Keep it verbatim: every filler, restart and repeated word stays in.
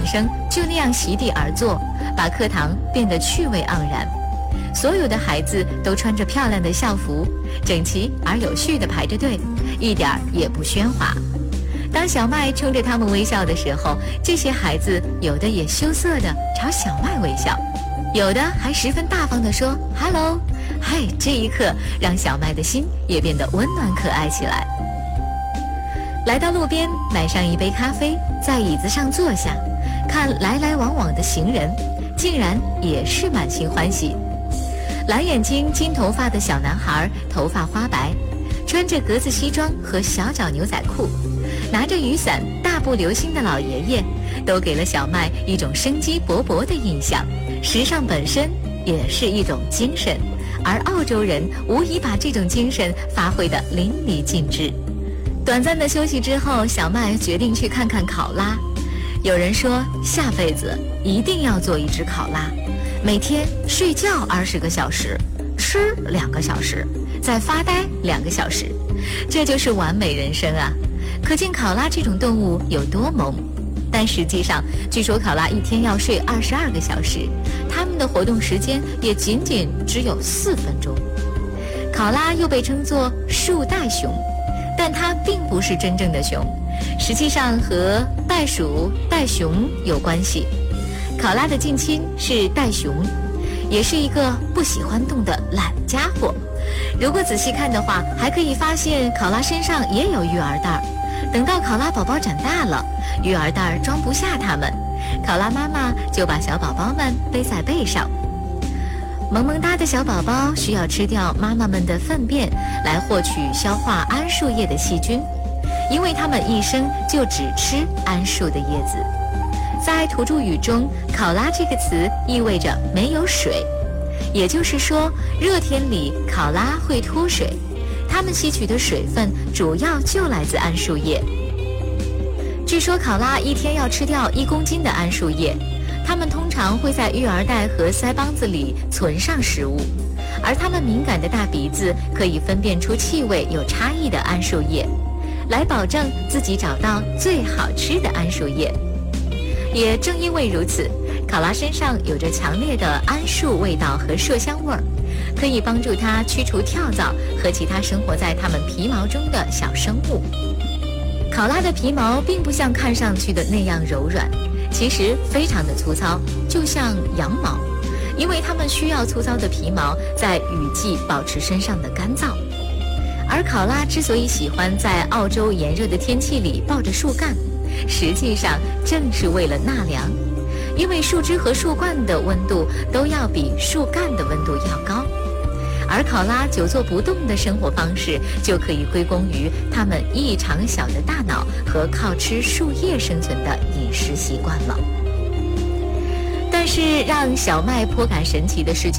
声就那样席地而坐，把课堂变得趣味盎然。所有的孩子都穿着漂亮的校服，整齐而有序地排着队，一点儿也不喧哗。当小麦冲着他们微笑的时候，这些孩子有的也羞涩地朝小麦微笑，有的还十分大方地说 Hello。 嗨，这一刻让小麦的心也变得温暖可爱起来。来到路边，买上一杯咖啡，在椅子上坐下，看来来往往的行人，竟然也是满心欢喜。蓝眼睛金头发的小男孩头发花白，穿着格子西装和小脚牛仔裤，拿着雨伞大步流星的老爷爷，都给了小麦一种生机勃勃的印象。时尚本身也是一种精神，而澳洲人无疑把这种精神发挥得淋漓尽致。短暂的休息之后，小麦决定去看看考拉。有人说下辈子一定要做一只考拉，每天睡觉二十个小时，吃两个小时，再发呆两个小时，这就是完美人生啊！可见考拉这种动物有多萌。但实际上，据说考拉一天要睡二十二个小时，它们的活动时间也仅仅只有四分钟。考拉又被称作树袋熊，但它并不是真正的熊，实际上和袋鼠、袋熊有关系。考拉的近亲是袋熊，也是一个不喜欢动的懒家伙。如果仔细看的话，还可以发现考拉身上也有育儿袋。等到考拉宝宝长大了，育儿袋装不下它们，考拉妈妈就把小宝宝们背在背上。萌萌哒的小宝宝需要吃掉妈妈们的粪便来获取消化桉树叶的细菌，因为它们一生就只吃桉树的叶子。在土著语中，考拉这个词意味着没有水，也就是说热天里考拉会脱水，它们吸取的水分主要就来自桉树叶。据说考拉一天要吃掉一公斤的桉树叶，它们通常会在育儿袋和腮帮子里存上食物，而它们敏感的大鼻子可以分辨出气味有差异的桉树叶，来保证自己找到最好吃的桉树叶。也正因为如此，考拉身上有着强烈的桉树味道和麝香味儿，可以帮助它驱除跳蚤和其他生活在它们皮毛中的小生物。考拉的皮毛并不像看上去的那样柔软，其实非常的粗糙，就像羊毛，因为它们需要粗糙的皮毛在雨季保持身上的干燥。而考拉之所以喜欢在澳洲炎热的天气里抱着树干，实际上正是为了纳凉，因为树枝和树冠的温度都要比树干的温度要高。而考拉久坐不动的生活方式就可以归功于它们异常小的大脑和靠吃树叶生存的饮食习惯了。但是让小麦颇感神奇的事情